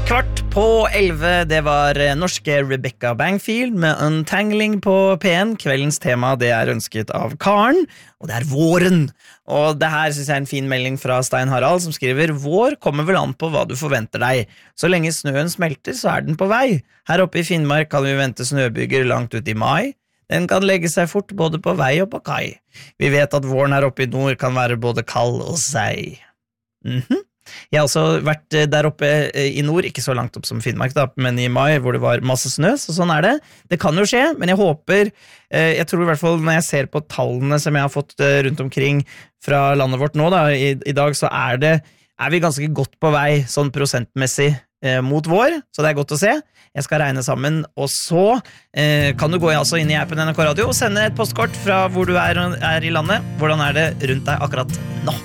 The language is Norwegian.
10:15, det var norske Rebecca Bangfield med Untangling på P1. Kveldens tema, det er ønsket av Karen, og det er våren. Og det her synes jeg er en fin melding fra Stein Harald, som skriver: Vår kommer vel an på hva du forventer deg. Så lenge snøen smelter, så er den på vei. Her oppe i Finnmark kan vi vente snøbyger langt ut i mai. Den kan legge seg fort både på vei og på kai. Vi vet at våren her oppe i nord kan være både kald og seig. Jeg har også vært der oppe i nord, ikke så langt opp som Finnmark da, men i mai hvor det var masse snø, så sånn er det. Det kan jo skje, men jeg håper, jeg tror i hvert fall når jeg ser på tallene som jeg har fått rundt omkring fra landet vårt nå da, i dag, så er vi ganske godt på vei, sånn prosentmessig mot vår, så det er godt å se. Jeg skal regne sammen, og så kan du gå altså inn i appen NRK Radio og sende et postkort fra hvor du er i landet. Hvordan er det rundt deg akkurat nå?